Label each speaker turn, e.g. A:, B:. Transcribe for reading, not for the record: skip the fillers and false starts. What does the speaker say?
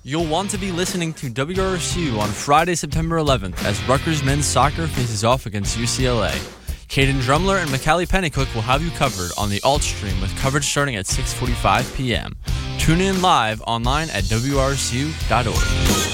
A: You'll want to be listening to WRSU on Friday, September 11th as Rutgers men's soccer faces off against UCLA. Caden Drumler and Macallie Pennycook will have you covered on the Alt Stream with coverage starting at 6:45 p.m. Tune in live online at WRSU.org.